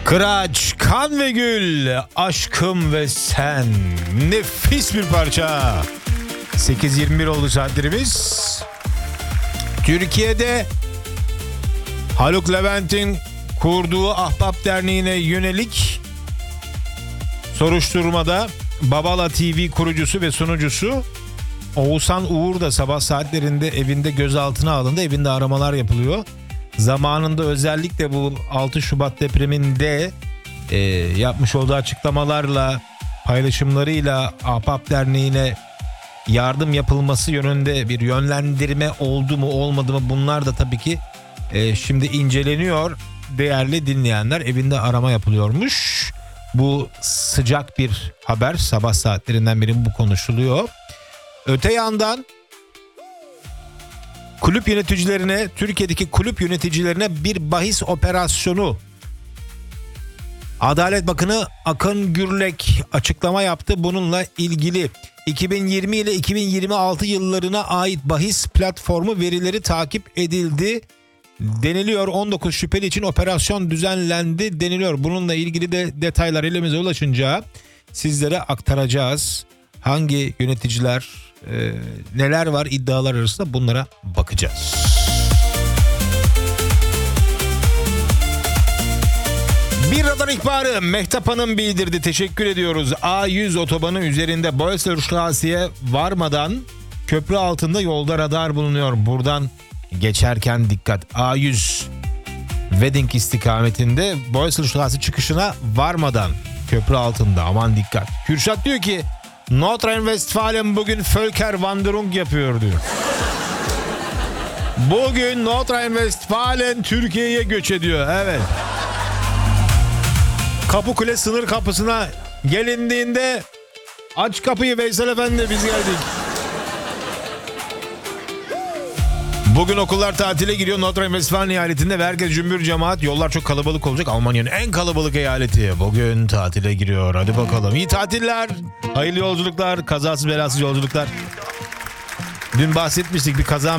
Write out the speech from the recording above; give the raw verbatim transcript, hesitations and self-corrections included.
Kıraç, Kan ve Gül, Aşkım ve Sen. Nefis bir parça. sekiz yirmi bir oldu saatlerimiz. Türkiye'de Haluk Levent'in kurduğu Ahbap Derneği'ne yönelik soruşturmada Babala T V kurucusu ve sunucusu Oğuzhan Uğur da sabah saatlerinde evinde gözaltına alındı. Evinde aramalar yapılıyor. Zamanında özellikle bu altı Şubat depreminde e, yapmış olduğu açıklamalarla, paylaşımlarıyla Ahbap Derneği'ne yardım yapılması yönünde bir yönlendirme oldu mu olmadı mı, bunlar da tabii ki e, şimdi inceleniyor. Değerli dinleyenler, evinde arama yapılıyormuş. Bu sıcak bir haber, sabah saatlerinden beri bu konuşuluyor. Öte yandan kulüp yöneticilerine, Türkiye'deki kulüp yöneticilerine bir bahis operasyonu. Adalet Bakanı Akın Gürlek açıklama yaptı bununla ilgili. iki bin yirmi ile iki bin yirmi altı yıllarına ait bahis platformu verileri takip edildi deniliyor. on dokuz şüpheli için operasyon düzenlendi deniliyor. Bununla ilgili de detaylar elimize ulaşınca sizlere aktaracağız. Hangi yöneticiler, e, neler var iddialar arasında, bunlara bakacağız. Bir radar ihbarı Mehtap Hanım bildirdi. Teşekkür ediyoruz. A yüz otobanı üzerinde Boğazstağı'ya varmadan köprü altında yolda radar bulunuyor. Buradan geçerken dikkat. A yüz Wedding istikametinde Boğazstağı çıkışına varmadan köprü altında aman dikkat. Kürşat diyor ki Nordrhein-Westfalen bugün Völkerwanderung yapıyor diyor. Bugün Nordrhein-Westfalen Türkiye'ye göç ediyor. Evet. Kapıkule sınır kapısına gelindiğinde aç kapıyı Veysel Efendi, biz geldik. Bugün okullar tatile giriyor. Nordrhein-Westfalen eyaletinde ve herkes cümbür cemaat. Yollar çok kalabalık olacak. Almanya'nın en kalabalık eyaleti bugün tatile giriyor. Hadi bakalım. İyi tatiller. Hayırlı yolculuklar. Kazasız belasız yolculuklar. Dün bahsetmiştik, bir kaza